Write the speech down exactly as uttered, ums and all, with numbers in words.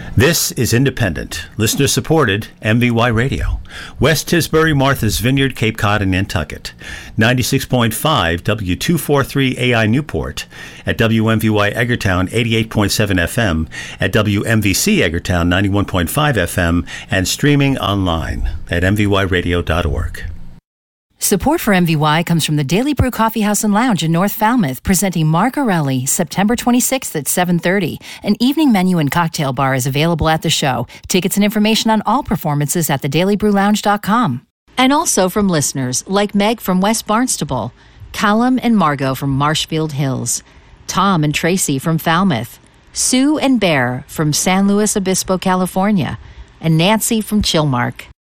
This is independent, listener-supported M V Y Radio. West Tisbury, Martha's Vineyard, Cape Cod, and Nantucket. ninety-six point five W two forty-three A I Newport. At W M V Y Eggertown, eighty-eight point seven F M. At W M V C Eggertown, ninety-one point five F M. And streaming online at m v y radio dot org. Support for M V Y comes from the Daily Brew Coffee House and Lounge in North Falmouth, presenting Margarelli, September twenty-sixth at seven thirty. An evening menu and cocktail bar is available at the show. Tickets and information on all performances at the daily brew lounge dot com. And also from listeners like Meg from West Barnstable, Callum and Margot from Marshfield Hills, Tom and Tracy from Falmouth, Sue and Bear from San Luis Obispo, California, and Nancy from Chilmark.